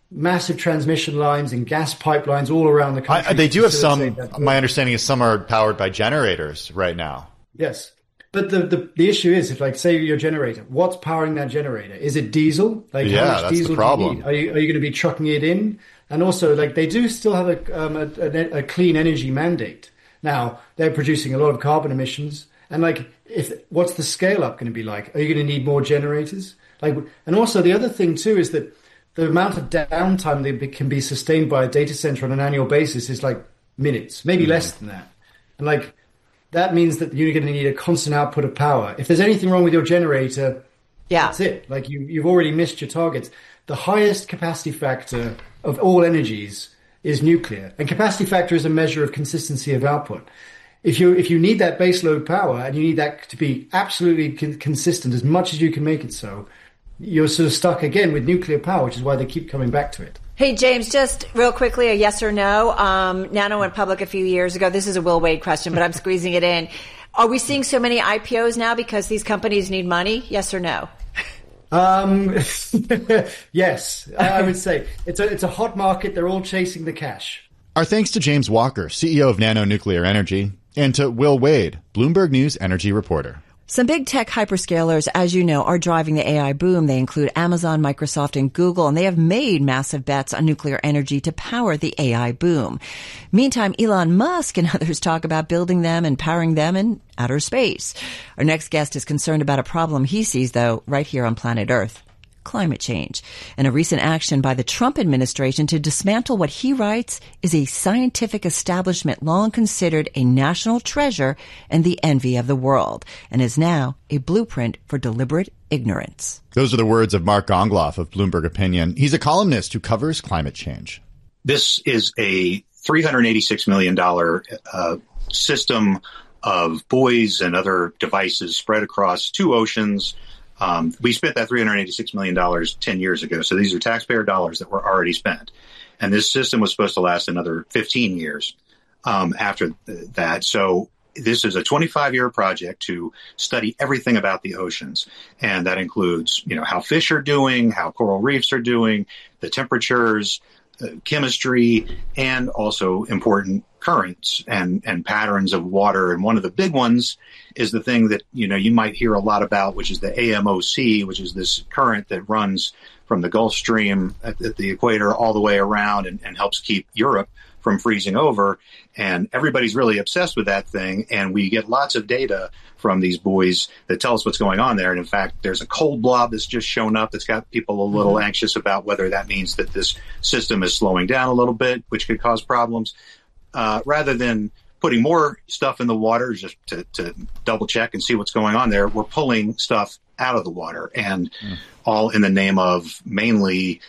massive transmission lines and gas pipelines all around the country. They do have some, my understanding is some are powered by generators right now. Yes. But the issue is, if, like, say your generator, what's powering that generator? Is it diesel? Like, yeah, how much that's diesel the problem. do you need? Are you going to be trucking it in? And also, like, they do still have a clean energy mandate. Now, they're producing a lot of carbon emissions. And, like, what's the scale up going to be like? Are you going to need more generators? Like, and also the other thing too is that the amount of downtime that can be sustained by a data center on an annual basis is like minutes, maybe less than that. And, like, that means that you're going to need a constant output of power. If there's anything wrong with your generator, that's it. Like, you've already missed your targets. The highest capacity factor of all energies is nuclear. And capacity factor is a measure of consistency of output. If you need that baseload power and you need that to be absolutely consistent as much as you can make it so, you're sort of stuck again with nuclear power, which is why they keep coming back to it. Hey, James, just real quickly, a yes or no. Nano went public a few years ago. This is a Will Wade question, but I'm squeezing it in. Are we seeing so many IPOs now because these companies need money? Yes or no? Yes, I would say it's a hot market. They're all chasing the cash. Our thanks to James Walker, CEO of Nano Nuclear Energy, and to Will Wade, Bloomberg News energy reporter. Some big tech hyperscalers, as you know, are driving the AI boom. They include Amazon, Microsoft, and Google, and they have made massive bets on nuclear energy to power the AI boom. Meantime, Elon Musk and others talk about building them and powering them in outer space. Our next guest is concerned about a problem he sees, though, right here on planet Earth. Climate change, and a recent action by the Trump administration to dismantle what he writes is a scientific establishment long considered a national treasure and the envy of the world, and is now a blueprint for deliberate ignorance. Those are the words of Mark Gongloff of Bloomberg Opinion. He's a columnist who covers climate change. This is a $386 million system of buoys and other devices spread across 2 oceans. We spent that $386 million 10 years ago. So these are taxpayer dollars that were already spent. And this system was supposed to last another 15 years after that. So this is a 25-year project to study everything about the oceans. And that includes, how fish are doing, how coral reefs are doing, the temperatures, chemistry, and also important currents and patterns of water. And one of the big ones is the thing that, you might hear a lot about, which is the AMOC, which is this current that runs from the Gulf Stream at the equator all the way around and helps keep Europe from freezing over. And everybody's really obsessed with that thing. And we get lots of data from these buoys that tell us what's going on there. And in fact, there's a cold blob that's just shown up that's got people a little anxious about whether that means that this system is slowing down a little bit, which could cause problems. Rather than putting more stuff in the water just to double check and see what's going on there, we're pulling stuff out of the water, and all in the name of mainly,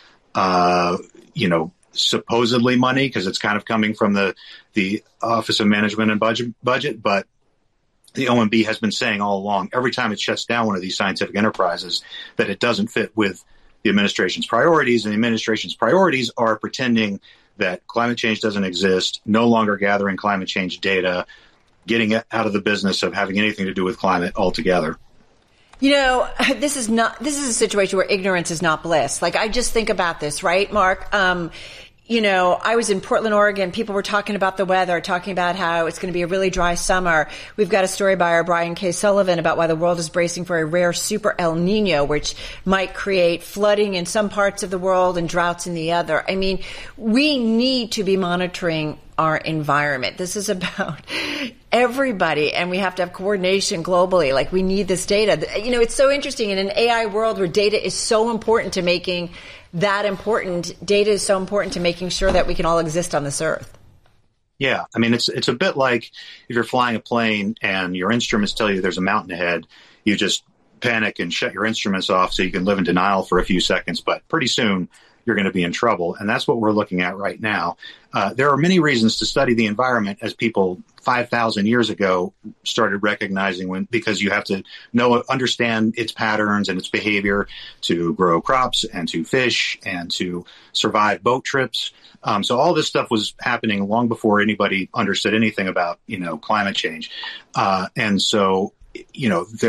supposedly money, because it's kind of coming from the Office of Management and Budget. But the OMB has been saying all along, every time it shuts down one of these scientific enterprises, that it doesn't fit with the administration's priorities. And the administration's priorities are pretending that climate change doesn't exist, no longer gathering climate change data, getting out of the business of having anything to do with climate altogether. This is a situation where ignorance is not bliss. Like, I just think about this, right, Mark? I was in Portland, Oregon. People were talking about the weather, talking about how it's going to be a really dry summer. We've got a story by our Brian K. Sullivan about why the world is bracing for a rare super El Nino, which might create flooding in some parts of the world and droughts in the other. I mean, we need to be monitoring our environment. This is about everybody, and we have to have coordination globally. Like, we need this data. It's so interesting in an AI world where data is so important to making that important. Data is so important to making sure that we can all exist on this earth. Yeah. I mean, it's a bit like if you're flying a plane and your instruments tell you there's a mountain ahead, you just panic and shut your instruments off so you can live in denial for a few seconds. But pretty soon you're going to be in trouble. And that's what we're looking at right now. There are many reasons to study the environment, as people 5,000 years ago started recognizing, because you have to understand its patterns and its behavior to grow crops and to fish and to survive boat trips. So all this stuff was happening long before anybody understood anything about, climate change. And so,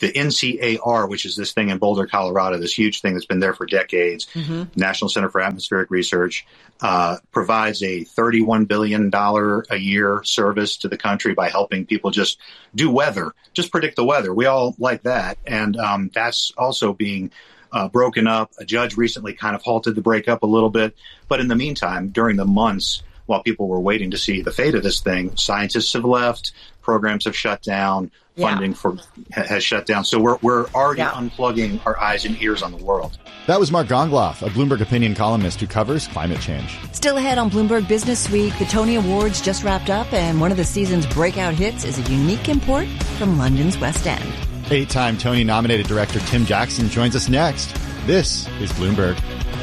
the NCAR, which is this thing in Boulder, Colorado, this huge thing that's been there for decades, National Center for Atmospheric Research, provides a $31 billion a year service to the country by helping people just do weather, just predict the weather. We all like that. And that's also being broken up. A judge recently kind of halted the breakup a little bit. But in the meantime, during the months while people were waiting to see the fate of this thing, scientists have left, programs have shut down, funding has shut down. So we're already unplugging our eyes and ears on the world. That was Mark Gongloff, a Bloomberg opinion columnist who covers climate change. Still ahead on Bloomberg Business Week, the Tony Awards just wrapped up, and one of the season's breakout hits is a unique import from London's West End. 8-time Tony-nominated director Tim Jackson joins us next. This is Bloomberg.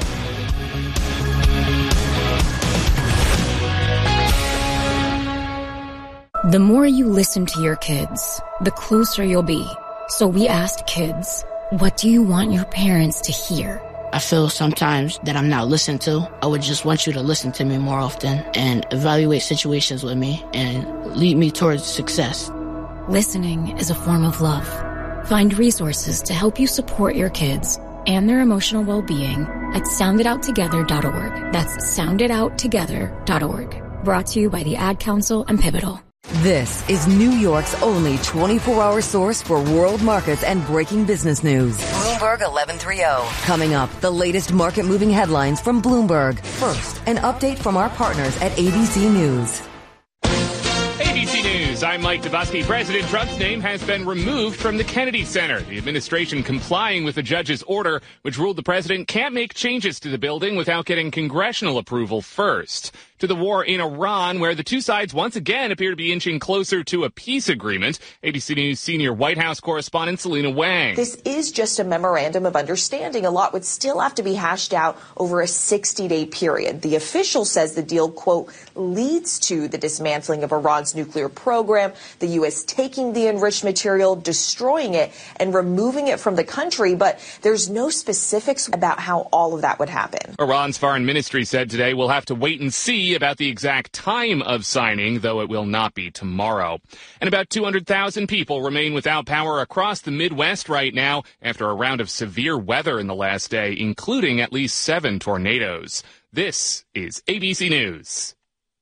The more you listen to your kids, the closer you'll be. So we asked kids, what do you want your parents to hear? I feel sometimes that I'm not listened to. I would just want you to listen to me more often and evaluate situations with me and lead me towards success. Listening is a form of love. Find resources to help you support your kids and their emotional well-being at sounditouttogether.org. That's sounditouttogether.org. Brought to you by the Ad Council and Pivotal. This is New York's only 24-hour source for world markets and breaking business news. Bloomberg 1130. Coming up, the latest market-moving headlines from Bloomberg. First, an update from our partners at ABC News. ABC News, I'm Mike Dubusky. President Trump's name has been removed from the Kennedy Center. The administration complying with the judge's order, which ruled the president can't make changes to the building without getting congressional approval first. To the war in Iran, where the two sides once again appear to be inching closer to a peace agreement. ABC News senior White House correspondent Selena Wang. This is just a memorandum of understanding. A lot would still have to be hashed out over a 60-day period. The official says the deal, quote, leads to the dismantling of Iran's nuclear program, the U.S. taking the enriched material, destroying it, and removing it from the country. But there's no specifics about how all of that would happen. Iran's foreign ministry said today we'll have to wait and see about the exact time of signing, though it will not be tomorrow. And about 200,000 people remain without power across the Midwest right now after a round of severe weather in the last day, including at least 7 tornadoes. This is ABC News.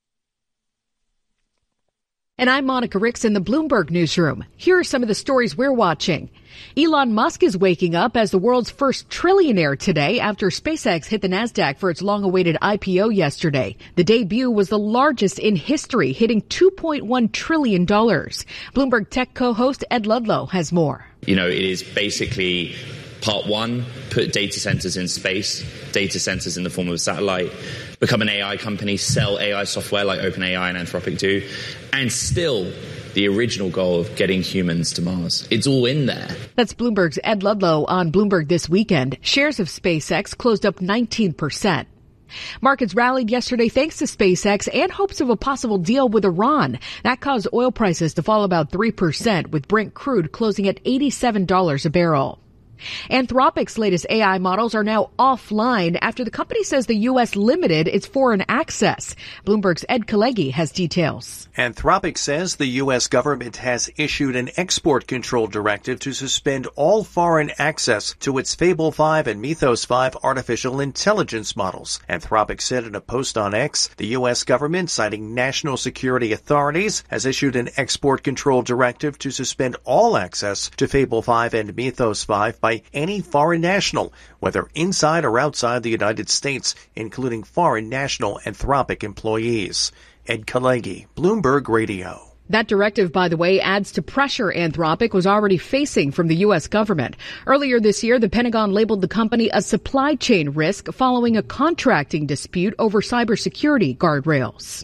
And I'm Monica Ricks in the Bloomberg Newsroom. Here are some of the stories we're watching. Elon Musk is waking up as the world's first trillionaire today after SpaceX hit the NASDAQ for its long-awaited IPO yesterday. The debut was the largest in history, hitting $2.1 trillion. Bloomberg Tech co-host Ed Ludlow has more. You know, it is basically part one, put data centers in space, data centers in the form of a satellite, become an AI company, sell AI software like OpenAI and Anthropic do, and still the original goal of getting humans to Mars. It's all in there. That's Bloomberg's Ed Ludlow on Bloomberg This Weekend. Shares of SpaceX closed up 19%. Markets rallied yesterday thanks to SpaceX and hopes of a possible deal with Iran. That caused oil prices to fall about 3%, with Brent crude closing at $87 a barrel. Anthropic's latest AI models are now offline after the company says the U.S. limited its foreign access. Bloomberg's Ed Kalegi has details. Anthropic says the U.S. government has issued an export control directive to suspend all foreign access to its Fable 5 and Mythos 5 artificial intelligence models. Anthropic said in a post on X, the U.S. government, citing national security authorities, has issued an export control directive to suspend all access to Fable 5 and Mythos 5 by any foreign national, whether inside or outside the United States, including foreign national Anthropic employees. Ed Kalegi, Bloomberg Radio. That directive, by the way, adds to pressure Anthropic was already facing from the U.S. government. Earlier this year, the Pentagon labeled the company a supply chain risk following a contracting dispute over cybersecurity guardrails.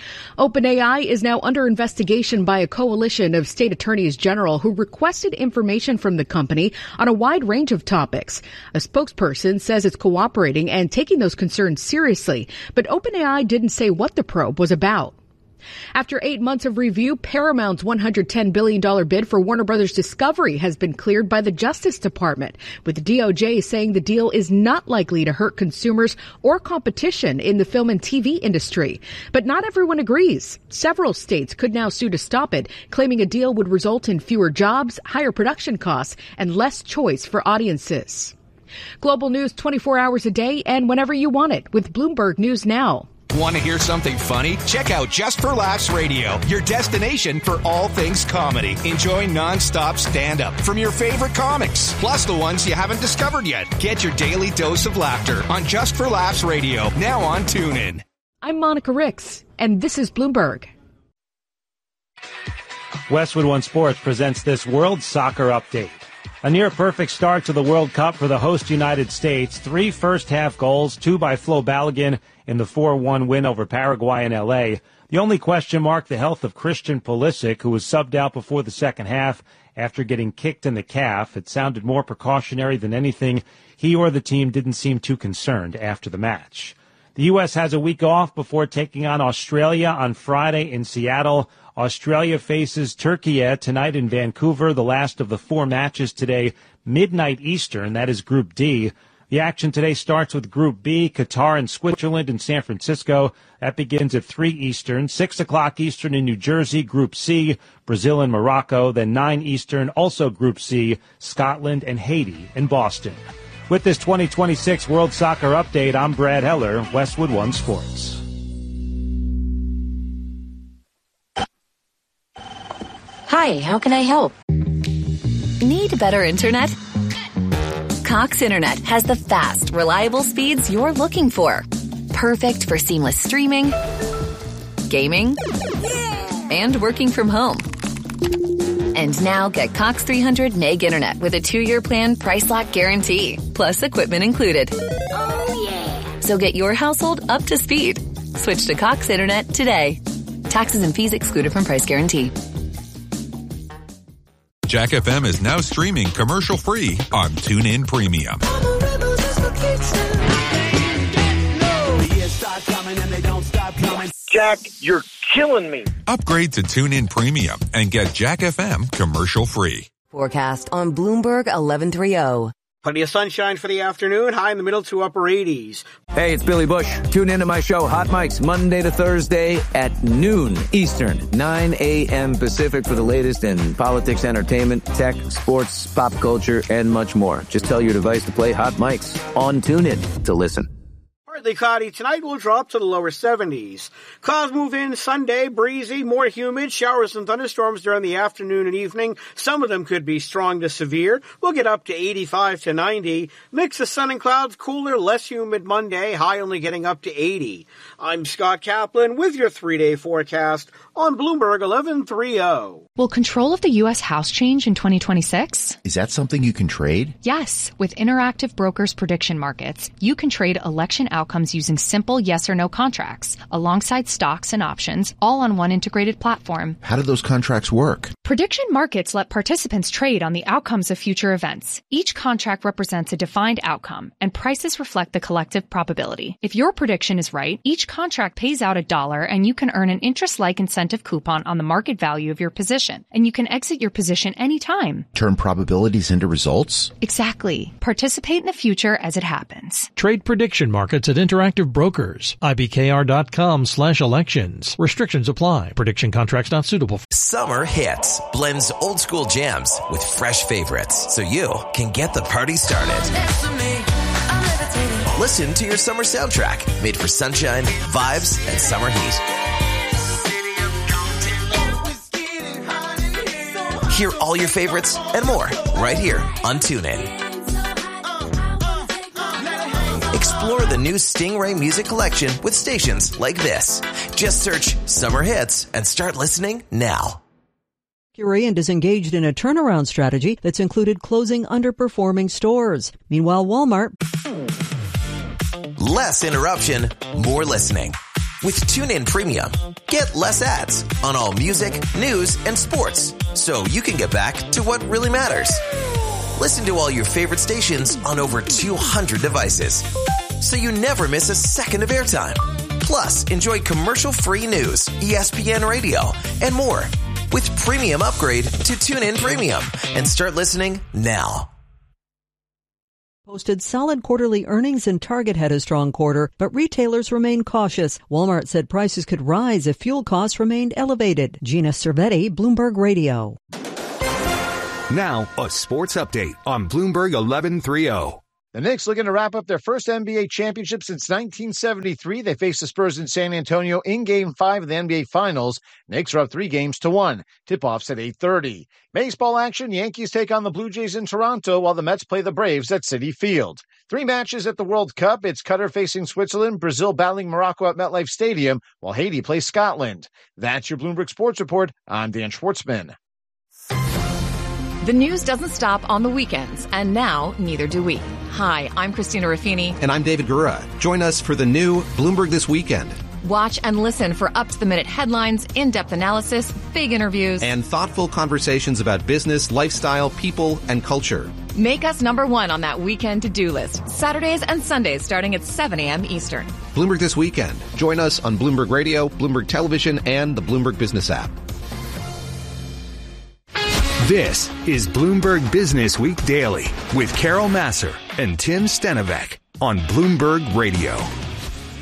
OpenAI is now under investigation by a coalition of state attorneys general who requested information from the company on a wide range of topics. A spokesperson says it's cooperating and taking those concerns seriously, but OpenAI didn't say what the probe was about. After 8 months of review, Paramount's $110 billion bid for Warner Brothers Discovery has been cleared by the Justice Department, with the DOJ saying the deal is not likely to hurt consumers or competition in the film and TV industry. But not everyone agrees. Several states could now sue to stop it, claiming a deal would result in fewer jobs, higher production costs, and less choice for audiences. Global news 24 hours a day and whenever you want it with Bloomberg News Now. Want to hear something funny? Check out Just for Laughs Radio, your destination for all things comedy. Enjoy nonstop stand-up from your favorite comics, plus the ones you haven't discovered yet. Get your daily dose of laughter on Just for Laughs Radio, now on TuneIn. I'm Monica Ricks, and this is Bloomberg. Westwood One Sports presents this World Soccer Update. A near-perfect start to the World Cup for the host United States. 3 first-half goals, 2 by Flo Balogun in the 4-1 win over Paraguay in L.A. The only question mark, the health of Christian Pulisic, who was subbed out before the second half after getting kicked in the calf. It sounded more precautionary than anything. He or the team didn't seem too concerned after the match. The U.S. has a week off before taking on Australia on Friday in Seattle. Australia faces Turkey tonight in Vancouver, the last of the 4 matches today, midnight Eastern. That is Group D. The action today starts with Group B, Qatar and Switzerland in San Francisco. That begins at 3 Eastern, 6 o'clock Eastern in New Jersey. Group C, Brazil and Morocco. Then 9 Eastern, also Group C, Scotland and Haiti in Boston. With this 2026 World Soccer Update, I'm Brad Heller, Westwood One Sports. Hi, how can I help? Need better internet? Cox Internet has the fast, reliable speeds you're looking for. Perfect for seamless streaming, gaming, and working from home. And now get Cox 300 meg internet with a 2-year plan, price lock guarantee, plus equipment included. Oh, yeah. So get your household up to speed. Switch to Cox Internet today. Taxes and fees excluded from price guarantee. Jack FM is now streaming commercial-free on TuneIn Premium. Jack, you're killing me. Upgrade to TuneIn Premium and get Jack FM commercial-free. Forecast on Bloomberg 1130. Plenty of sunshine for the afternoon, high in the middle to upper 80s. Hey, it's Billy Bush. Tune into my show, Hot Mics, Monday to Thursday at noon Eastern, 9 a.m. Pacific for the latest in politics, entertainment, tech, sports, pop culture, and much more. Just tell your device to play Hot Mics on TuneIn to listen. Partly cloudy tonight, will drop to the lower 70s. Clouds move in Sunday, breezy, more humid, showers and thunderstorms during the afternoon and evening. Some of them could be strong to severe. We'll get up to 85 to 90. Mix of sun and clouds, cooler, less humid Monday, high only getting up to 80. I'm Scott Kaplan with your 3-day forecast on Bloomberg 1130. Will control of the U.S. House change in 2026? Is that something you can trade? Yes. With Interactive Brokers Prediction Markets, you can trade election outcomes using simple yes or no contracts, alongside stocks and options, all on one integrated platform. How do those contracts work? Prediction markets let participants trade on the outcomes of future events. Each contract represents a defined outcome, and prices reflect the collective probability. If your prediction is right, each contract pays out $1, and you can earn an interest-like incentive coupon on the market value of your position, and you can exit your position anytime. Turn probabilities into results? Exactly. Participate in the future as it happens. Trade prediction markets at Interactive Brokers. IBKR.com/elections. Restrictions apply. Prediction contracts not suitable. Summer Hits blends old school jams with fresh favorites so you can get the party started. Listen to your summer soundtrack made for sunshine, vibes, and summer heat. Hear all your favorites and more right here on TuneIn. Explore the new Stingray music collection with stations like this. Just search Summer Hits and start listening now. Current is engaged in a turnaround strategy that's included closing underperforming stores. Meanwhile, Walmart... Less interruption, more listening. With TuneIn Premium, get less ads on all music, news, and sports, so you can get back to what really matters. Listen to all your favorite stations on over 200 devices, so you never miss a second of airtime. Plus, enjoy commercial-free news, ESPN Radio, and more. With Premium Upgrade to TuneIn Premium. And start listening now. Posted solid quarterly earnings and Target had a strong quarter, but retailers remain cautious. Walmart said prices could rise if fuel costs remained elevated. Gina Cervetti, Bloomberg Radio. Now, a sports update on Bloomberg 1130. The Knicks looking to wrap up their first NBA championship since 1973. They face the Spurs in San Antonio in Game 5 of the NBA Finals. Knicks are up 3-1. Tip-offs at 8:30. Baseball action, Yankees take on the Blue Jays in Toronto while the Mets play the Braves at Citi Field. 3 matches at the World Cup. It's Qatar facing Switzerland, Brazil battling Morocco at MetLife Stadium, while Haiti plays Scotland. That's your Bloomberg Sports Report. I'm Dan Schwartzman. The news doesn't stop on the weekends, and now neither do we. Hi, I'm Christina Ruffini. And I'm David Gura. Join us for the new Bloomberg This Weekend. Watch and listen for up-to-the-minute headlines, in-depth analysis, big interviews, and thoughtful conversations about business, lifestyle, people, and culture. Make us number one on that weekend to-do list. Saturdays and Sundays starting at 7 a.m. Eastern. Bloomberg This Weekend. Join us on Bloomberg Radio, Bloomberg Television, and the Bloomberg Business app. This is Bloomberg Business Week Daily with Carol Massar and Tim Stenovec on Bloomberg Radio.